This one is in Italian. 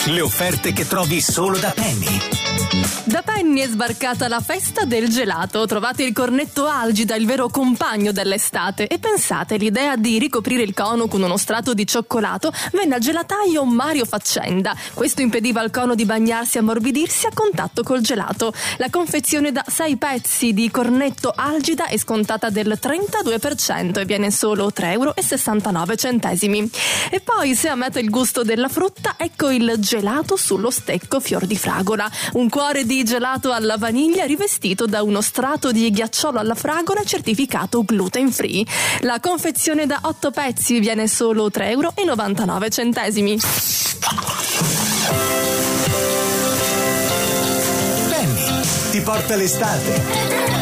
Le offerte che trovi solo da Penny. Da Penny è sbarcata la festa del gelato. Trovate il cornetto Algida, il vero compagno dell'estate. E pensate, l'idea di ricoprire il cono con uno strato di cioccolato venne al gelataio Mario Faccenda. Questo impediva al cono di bagnarsi e ammorbidirsi a contatto col gelato. La confezione da 6 pezzi di cornetto Algida è scontata del 32% e viene solo 3,69 €. E poi, se amate il gusto della frutta, ecco il gelato sullo stecco fior di fragola. Un cuore di gelato alla vaniglia rivestito da uno strato di ghiacciolo alla fragola certificato gluten free. La confezione da 8 pezzi viene solo 3,99 €. Penny ti porta l'estate.